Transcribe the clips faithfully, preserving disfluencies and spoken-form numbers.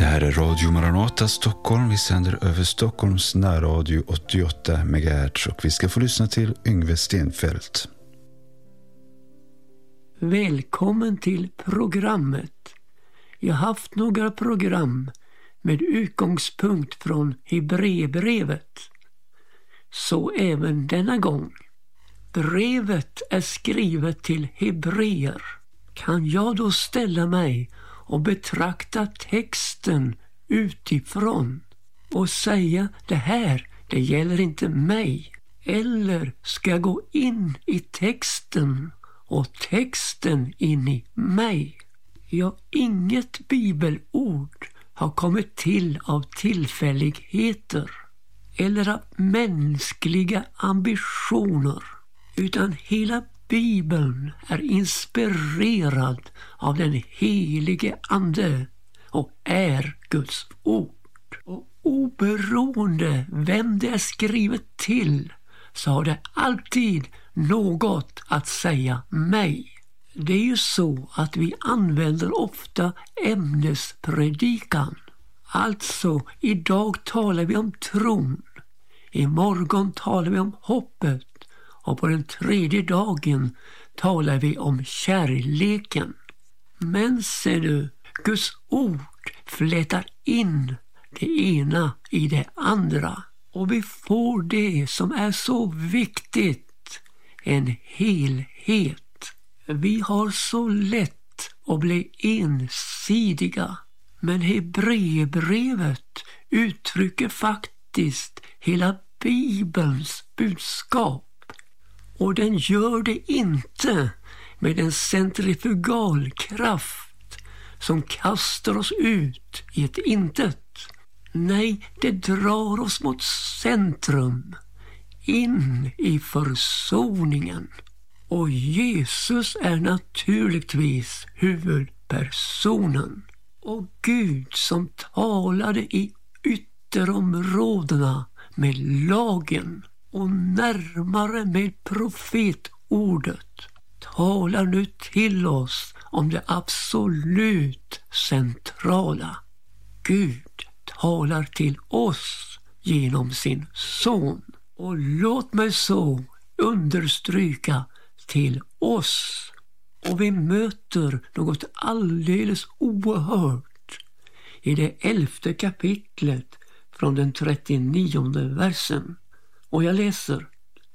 Det här är Radio Maranata Stockholm. Vi sänder över Stockholms närradio åttioåtta megahertz och vi ska få lyssna till Yngve Stenfeldt. Välkommen till programmet. Jag har haft några program med utgångspunkt från Hebreerbrevet. Så även denna gång. Brevet är skrivet till hebreer. Kan jag då ställa mig och betrakta texten utifrån och säga det här, det gäller inte mig? Eller ska jag gå in i texten och texten in i mig? Ja, inget bibelord har kommit till av tillfälligheter eller av mänskliga ambitioner, utan hela Bibeln är inspirerad av den helige ande och är Guds ord. Och oberoende vem det är skrivet till så har det alltid något att säga mig. Det är ju så att vi använder ofta ämnespredikan. Alltså, idag talar vi om tron, imorgon talar vi om hoppet och på den tredje dagen talar vi om kärleken. Men ser du, Guds ord flätar in det ena i det andra. Och vi får det som är så viktigt, en helhet. Vi har så lätt att bli ensidiga. Men Hebreerbrevet uttrycker faktiskt hela Bibelns budskap. Och den gör det inte med en centrifugal kraft som kastar oss ut i ett intet. Nej, det drar oss mot centrum, in i försoningen. Och Jesus är naturligtvis huvudpersonen. Och Gud som talade i ytterområdena med lagen och närmare med profetordet talar nu till oss om det absolut centrala. Gud talar till oss genom sin son. Och låt mig så understryka till oss. Och vi möter något alldeles oerhört i det elfte kapitlet från den trettionionde versen. Och jag läser: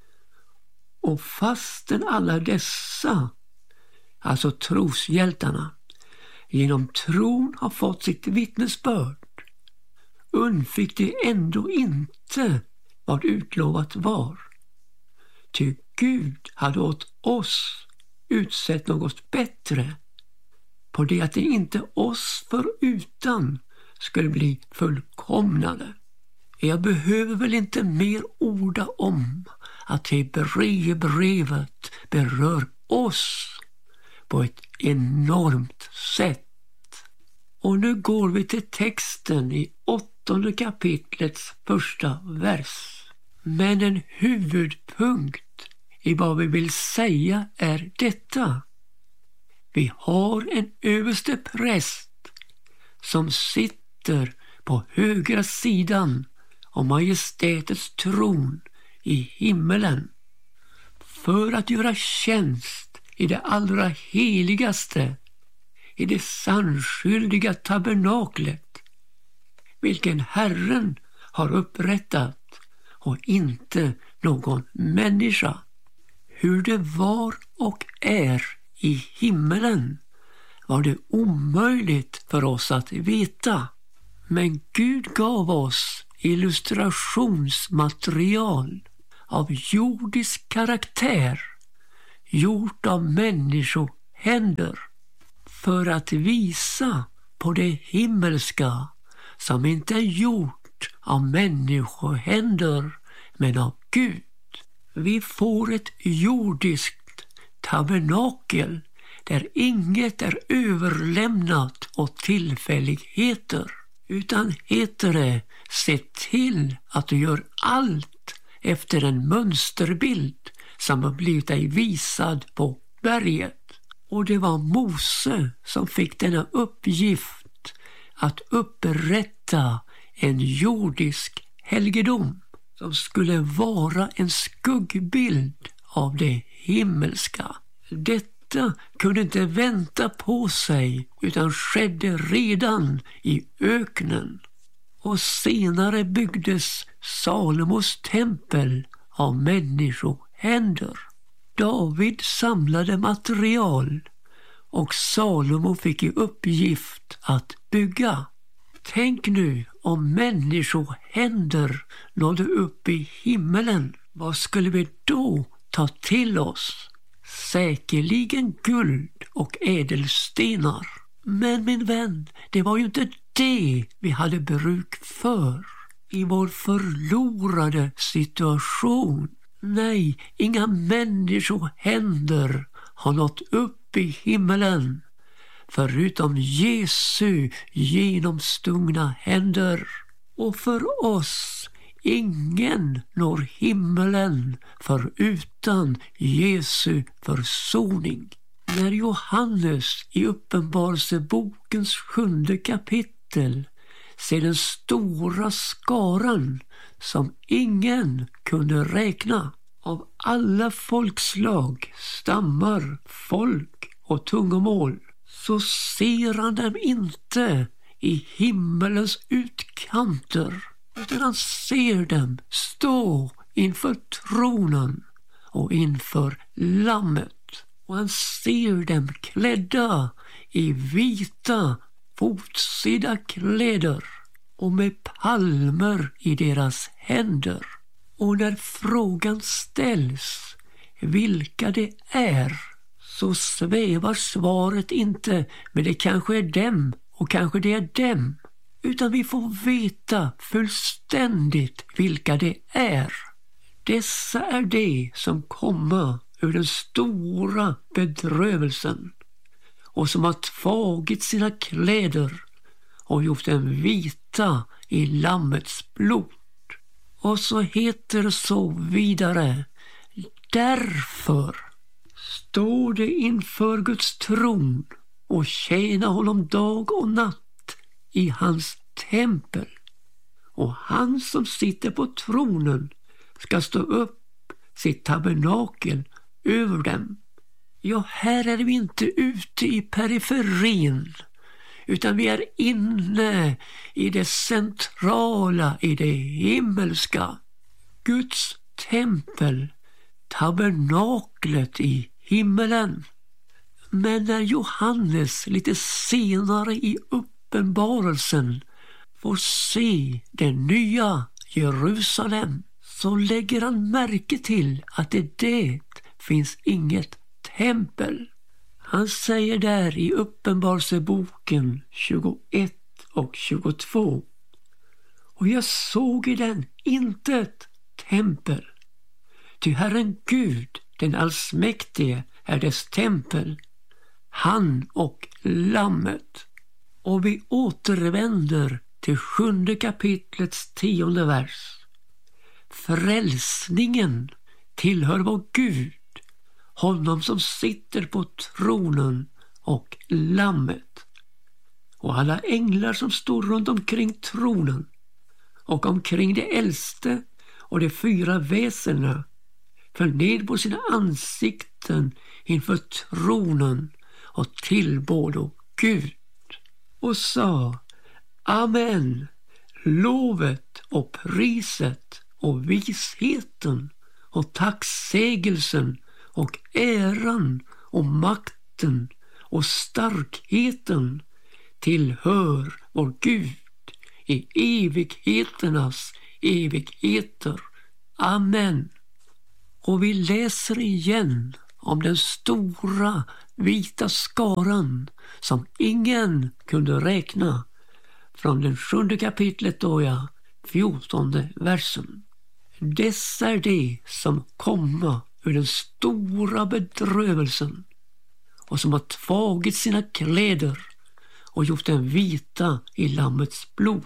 och fastän alla dessa, alltså troshjältarna, genom tron har fått sitt vittnesbörd, undfick de ändå inte vad utlovat var. Ty Gud hade åt oss utsett något bättre, på det att det inte oss förutan skulle bli fullkomnade. Jag behöver väl inte mer orda om att Hebreerbrevet berör oss på ett enormt sätt. Och nu går vi till texten i åttonde kapitlets första vers. Men en huvudpunkt i vad vi vill säga är detta: vi har en överste präst som sitter på högra sidan av majestätets tron i himmelen, för att göra tjänst i det allra heligaste, i det sannskyldiga tabernaklet, vilken Herren har upprättat och inte någon människa. Hur det var och är i himmelen var det omöjligt för oss att veta. Men Gud gav oss illustrationsmaterial av jordisk karaktär, gjort av människohänder, för att visa på det himmelska som inte är gjort av människohänder men av Gud. Vi får ett jordiskt tabernakel där inget är överlämnat åt tillfälligheter, utan heter det: se till att du gör allt efter en mönsterbild som har blivit dig visad på berget. Och det var Mose som fick denna uppgift att upprätta en jordisk helgedom som skulle vara en skuggbild av det himmelska. Detta kunde inte vänta på sig utan skedde redan i öknen. Och senare byggdes Salomos tempel av människohänder. David samlade material och Salomo fick i uppgift att bygga. Tänk nu om människohänder nådde upp i himmelen. Vad skulle vi då ta till oss? Säkerligen guld och ädelstenar. Men min vän, det var ju inte det vi hade bruk för i vår förlorade situation. Nej, inga människohänder har nått upp i himmelen förutom Jesu genomstungna händer. Och för oss, ingen når himmelen förutan Jesu försoning. När Johannes i Uppenbarelsebokens sjunde kapitel ser den stora skaran som ingen kunde räkna av alla folkslag, stammar, folk och tungomål, så ser han dem inte i himmelens utkanter, utan han ser dem stå inför tronen och inför lammet. Och han ser dem klädda i vita fotsida kläder och med palmer i deras händer. Och när frågan ställs vilka det är, så svävar svaret inte, men det kanske är dem och kanske det är dem, utan vi får veta fullständigt vilka det är. Dessa är de som kommer ur den stora bedrövelsen och som har tagit sina kläder och gjort dem vita i lammets blod. Och så heter det så vidare: därför står det inför Guds tron och tjäna honom dag och natt i hans tempel. Och han som sitter på tronen ska stå upp sitt tabernakel över dem. Ja, här är vi inte ute i periferin, utan vi är inne i det centrala, i det himmelska. Guds tempel, tabernaklet i himmelen. Men när Johannes lite senare i uppenbarelsen får se det nya Jerusalem, så lägger han märke till att det, det finns inget tempel. Han säger där i Uppenbarelseboken tjugoett och tjugotvå: och jag såg i den inte ett tempel, ty Herren Gud, den allsmäktige, är dess tempel, han och lammet. Och vi återvänder till sjunde kapitlets tionde vers. Frälsningen tillhör vår Gud, honom som sitter på tronen och lammet. Och alla änglar som står runt omkring tronen och omkring de äldste och de fyra väsena föll ned på sina ansikten inför tronen och tillbad Gud och sa: Amen, lovet och priset och visheten och tacksägelsen och äran och makten och starkheten tillhör vår Gud i evigheternas evigheter. Amen. Och vi läser igen om den stora vita skaran som ingen kunde räkna, från den sjunde kapitlet då ja, fjortonde versen. Dessa är de som kommer ur den stora bedrövelsen och som har tagit sina kläder och gjort dem vita i lammets blod.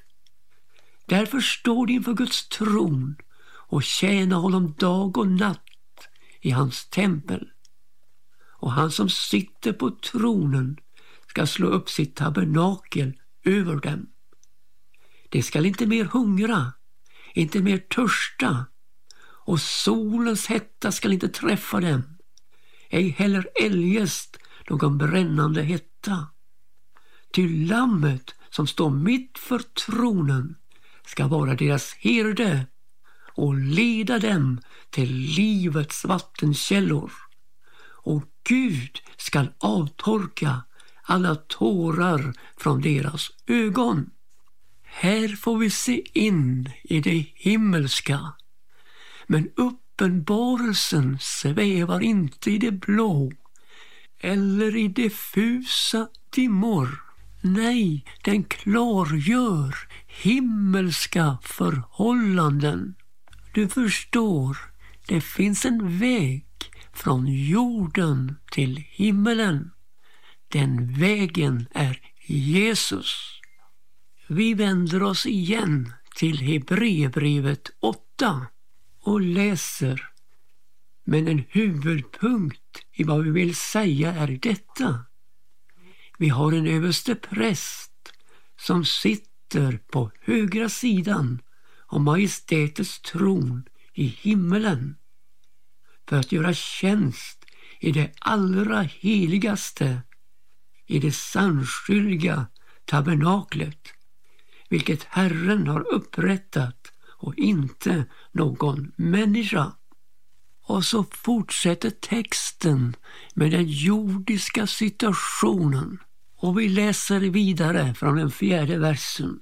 Därför står de inför Guds tron och tjänar honom dag och natt i hans tempel. Och han som sitter på tronen ska slå upp sitt tabernakel över dem. De skall inte mer hungra, inte mer törsta, och solens hetta skall inte träffa dem, ej heller eljest någon brännande hetta. Ty lammet som står mitt för tronen ska vara deras herde och leda dem till livets vattenkällor. Och Gud skall avtorka alla tårar från deras ögon. Här får vi se in i det himmelska, men uppenbarelsen svävar inte i det blå eller i diffusa dimmor. Nej, den klargör himmelska förhållanden. Du förstår, det finns en väg från jorden till himmelen. Den vägen är Jesus. Vi vänder oss igen till Hebreerbrevet åtta och läser. Men en huvudpunkt i vad vi vill säga är detta. Vi har en överste präst som sitter på högra sidan av majestätets tron i himmelen för att göra tjänst i det allra heligaste, i det sannskyldiga tabernaklet, vilket Herren har upprättat och inte någon människa. Och så fortsätter texten med den jordiska situationen. Och vi läser vidare från den fjärde versen.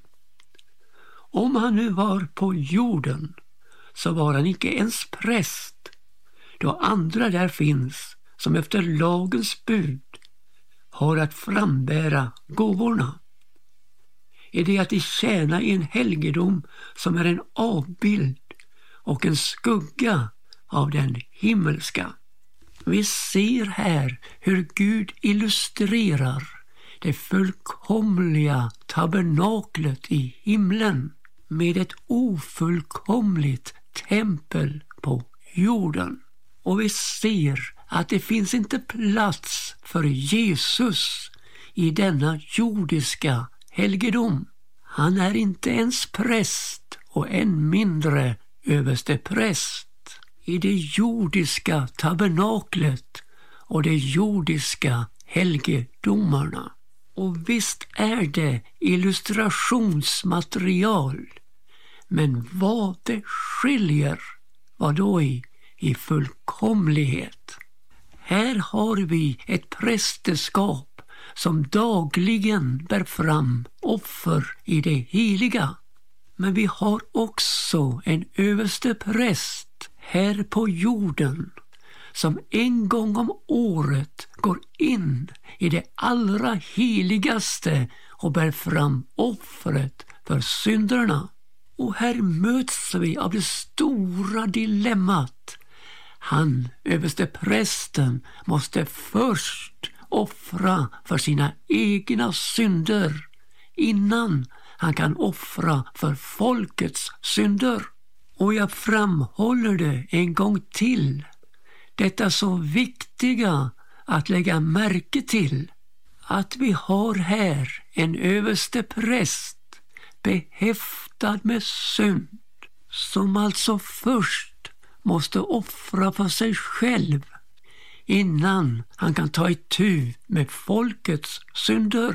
Om han nu var på jorden så var han icke ens präst, då andra där finns som efter lagens bud har att frambära gåvorna. Är det att de tjäna i en helgedom som är en avbild och en skugga av den himmelska. Vi ser här hur Gud illustrerar det fullkomliga tabernaklet i himlen med ett ofullkomligt tempel på jorden. Och vi ser att det finns inte plats för Jesus i denna jordiska helgedom. Han är inte ens präst och än mindre överste präst i det jordiska tabernaklet och de jordiska helgedomarna. Och visst är det illustrationsmaterial, men vad det skiljer, vad då i, i fullkomlighet. Här har vi ett prästerskap som dagligen bär fram offer i det heliga. Men vi har också en överste präst här på jorden som en gång om året går in i det allra heligaste och bär fram offret för synderna. Och här möts vi av det stora dilemmat. Han, överste prästen, måste först offra för sina egna synder innan han kan offra för folkets synder. Och jag framhåller det en gång till. Detta så viktiga att lägga märke till. Att vi har här en överste präst behäftad med synd. Som alltså först måste offra för sig själv innan han kan ta itu med folkets synder.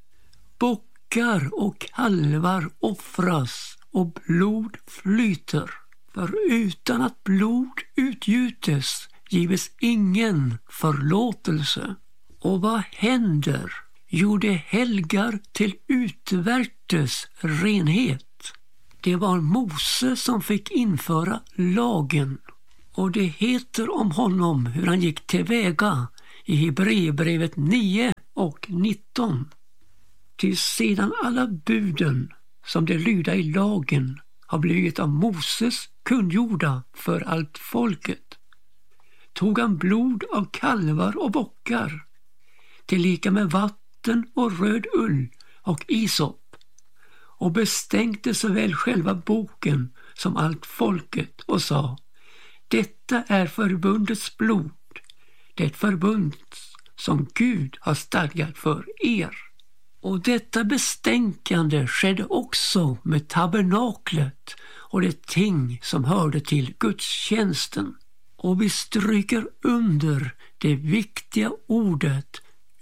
Bockar och kalvar offras och blod flyter. För utan att blod utgjutes gives ingen förlåtelse. Och vad händer? Jo, det helgar till utvärtes renhet. Det var Mose som fick införa lagen. Och det heter om honom hur han gick tillväga i Hebreerbrevet nio och nitton. Till sedan alla buden som det lyda i lagen har blivit av Moses kungjorda för allt folket, tog han blod av kalvar och bockar, tillika med vatten och röd ull och isop, och bestänkte såväl själva boken som allt folket och sa: detta är förbundets blod, det förbund som Gud har stadgat för er. Och detta bestänkande skedde också med tabernaklet och det ting som hörde till gudstjänsten. Och vi stryker under det viktiga ordet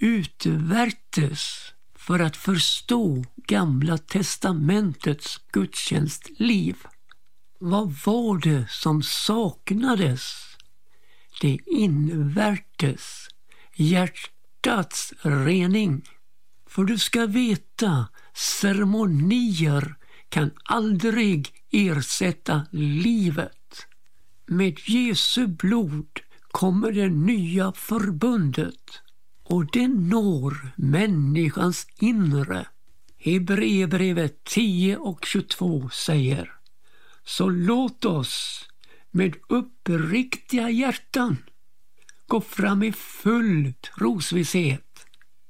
utvärtes för att förstå Gamla testamentets gudstjänstliv. Vad var det som saknades? Det invärtes, hjärtats rening. För du ska veta, ceremonier kan aldrig ersätta livet. Med Jesu blod kommer det nya förbundet och det når människans inre. Hebreerbrevet tio och tjugotvå säger: så låt oss med uppriktiga hjärtan gå fram i full trosvisshet,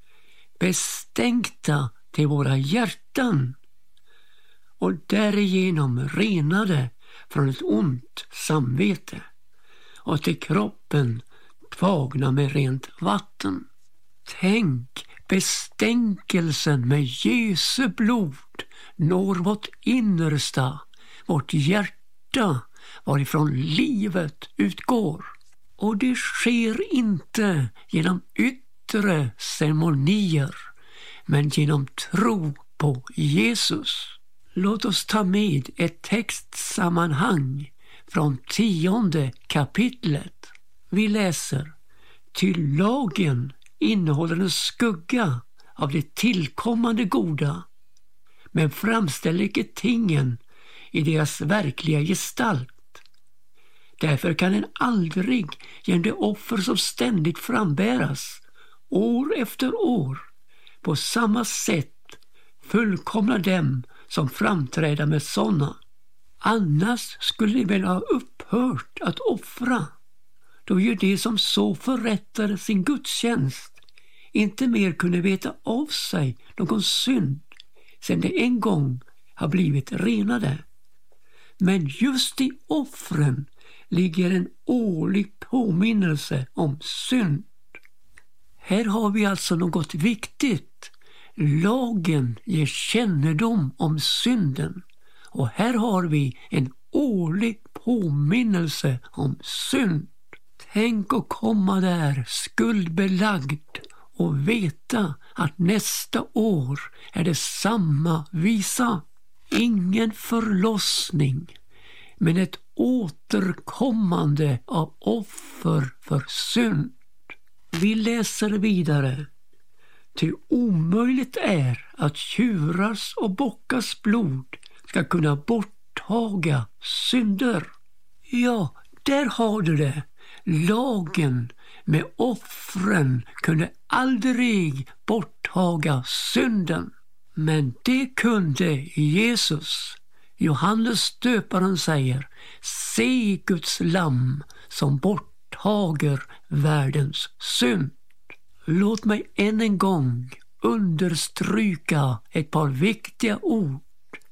bestänkta till våra hjärtan och därigenom renade från ett ont samvete och till kroppen tvagna med rent vatten. Tänk, bestänkelsen med Jesu blod når vårt innersta, vårt hjärta, varifrån livet utgår. Och det sker inte genom yttre ceremonier, men genom tro på Jesus. Låt oss ta med ett textsammanhang från tionde kapitlet. Vi läser: till lagen innehåller en skugga av det tillkommande goda, men framställer icke tingen i deras verkliga gestalt. Därför kan en aldrig genom det offer som ständigt frambäras, år efter år, på samma sätt fullkomna dem som framträder med sådana. Annars skulle de väl ha upphört att offra, då ju det som så förrättade sin gudstjänst inte mer kunde veta av sig någon synd, sedan de en gång har blivit renade. Men just i offren ligger en årlig påminnelse om synd. Här har vi alltså något viktigt. Lagen ger kännedom om synden, och här har vi en årlig påminnelse om synd. Tänk att komma där skuldbelagd och veta att nästa år är det samma visa. Ingen förlossning, men ett återkommande av offer för synd. Vi läser vidare: ty omöjligt är att tjurars och bockars blod ska kunna borttaga synder. Ja, där har du det. Lagen med offren kunde aldrig borttaga synden. Men det kunde Jesus. Johannes döparen säger: se Guds lamm som borttager världens synd. Låt mig än en gång understryka ett par viktiga ord.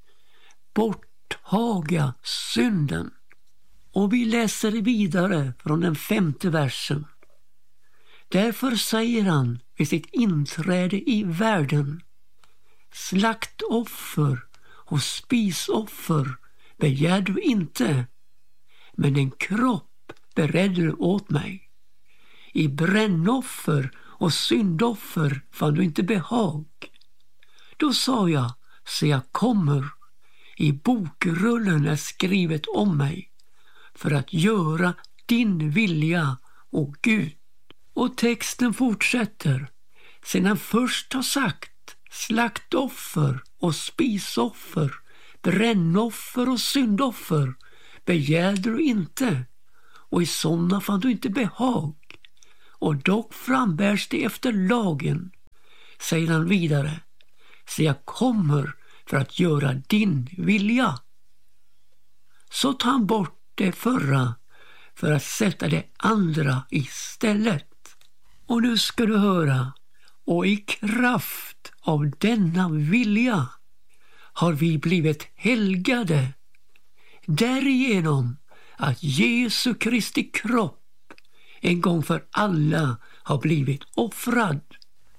Borttaga synden. Och vi läser vidare från den femte versen. Därför säger han vid sitt inträde i världen: slaktoffer och spisoffer begär du inte, men en kropp beredde du åt mig. I brännoffer och syndoffer fann du inte behag. Då sa jag: se, jag kommer. I bokrullen är skrivet om mig, för att göra din vilja, o Gud. Och texten fortsätter: sedan han först har sagt slaktoffer och spisoffer, brännoffer och syndoffer begärde du inte, och i sådana fann du inte behag, och dock frambärs det efter lagen. Säger han vidare: så jag kommer för att göra din vilja. Så tar han bort det förra för att sätta det andra istället. Och nu ska du höra: och i kraft av denna vilja har vi blivit helgade, därigenom att Jesu Kristi kropp en gång för alla har blivit offrad.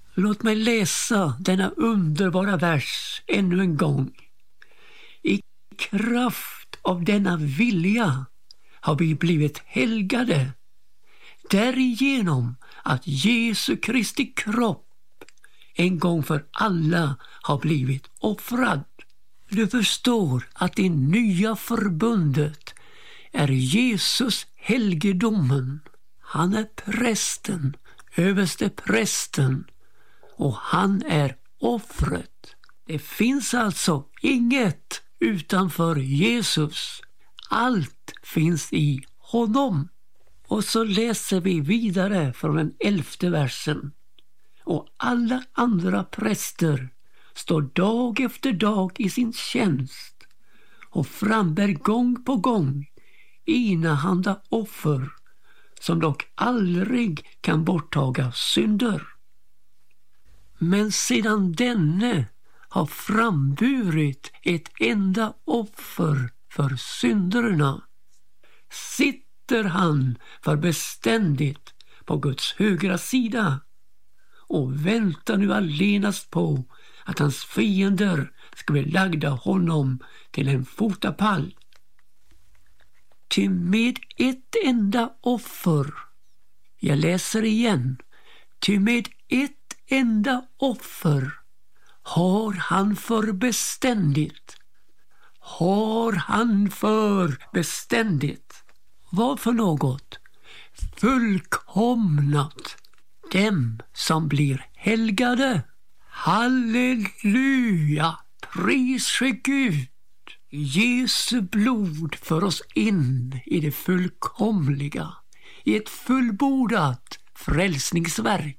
Låt mig läsa denna underbara vers ännu en gång. I kraft av denna vilja har vi blivit helgade, därigenom att Jesu Kristi kropp en gång för alla har blivit offrad. Du förstår att det nya förbundet är Jesus helgedomen. Han är prästen, överste prästen, och han är offret. Det finns alltså inget utanför Jesus. Allt finns i honom. Och så läser vi vidare från den elfte versen. Och alla andra präster står dag efter dag i sin tjänst och frambär gång på gång enahanda offer som dock aldrig kan borttaga synder. Men sedan denne har framburit ett enda offer för synderna sitter han för beständigt på Guds högra sida och väntar nu allenast på att hans fiender ska bli lagda honom till en fotapall. Ty med ett enda offer, jag läser igen, ty med ett enda offer har han för beständigt, har han för beständigt. Vad för något? Fullkomnat dem som blir helgade. Halleluja, prise Gud. Jesu blod för oss in i det fullkomliga, i ett fullbordat frälsningsverk.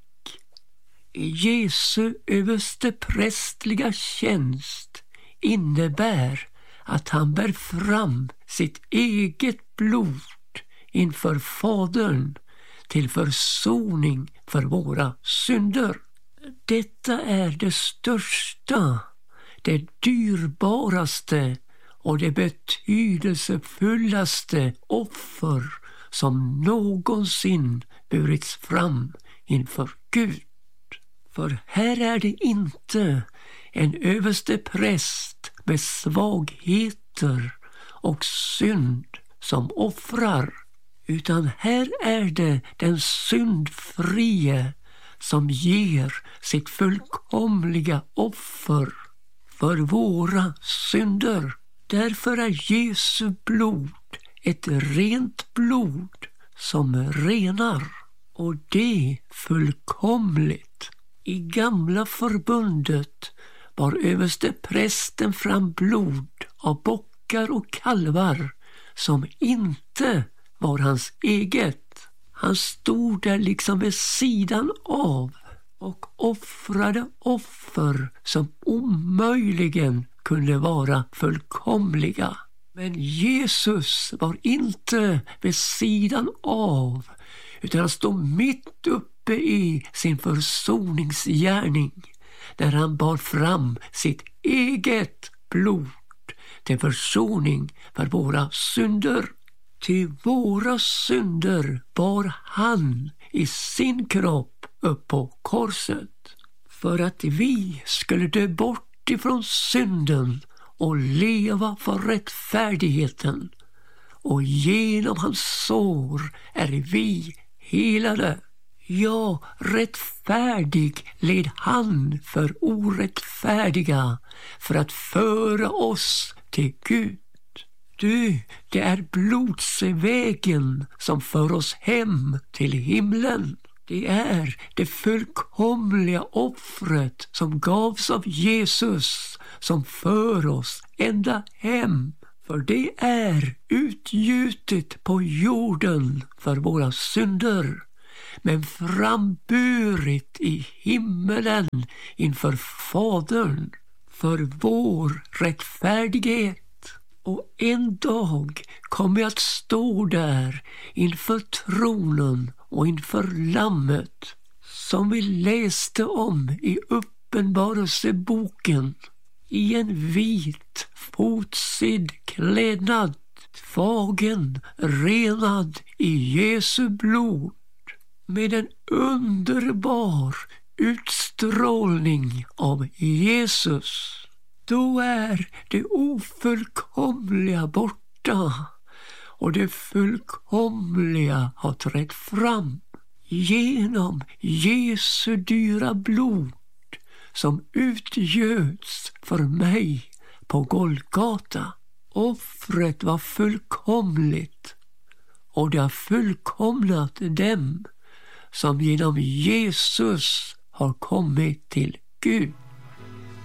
Jesu översteprästliga tjänst innebär att han bär fram sitt eget blod inför Fadern till försoning för våra synder. Detta är det största, det dyrbaraste och det betydelsefullaste offer som någonsin burits fram inför Gud. För här är det inte en överste präst med svagheter och synd som offrar, utan här är det den syndfrie som ger sitt fullkomliga offer för våra synder. Därför är Jesu blod ett rent blod som renar, och det fullkomligt. I gamla förbundet bar överste prästen fram blod av bockar och kalvar som inte var hans eget. Han stod där liksom vid sidan av och offrade offer som omöjligen kunde vara fullkomliga. Men Jesus var inte vid sidan av, utan han stod mitt uppe i sin försoningsgärning, där han bar fram sitt eget blod till försoning för våra synder. Till våra synder bar han i sin kropp upp på korset, för att vi skulle dö bort ifrån synden och leva för rättfärdigheten. Och genom hans sår är vi helade. Ja, rättfärdig led han för orättfärdiga, för att föra oss till Gud. Du, det är blodsvägen som för oss hem till himlen. Det är det fullkomliga offret som gavs av Jesus som för oss ända hem. För det är utgjutet på jorden för våra synder, men framburit i himmelen inför Fadern för vår rättfärdighet. Och en dag kommer jag att stå där inför tronen och inför lammet, som vi läste om i Uppenbarelseboken, i en vit fotsid klädnad, tvagen, renad i Jesu blod, med en underbar utsträckning utstrålning av Jesus. Då är det ofullkomliga borta och det fullkomliga har trätt fram genom Jesu dyra blod som utgöts för mig på Golgata. Offret var fullkomligt och det har fullkomnat dem som genom Jesus har kommit till Gud.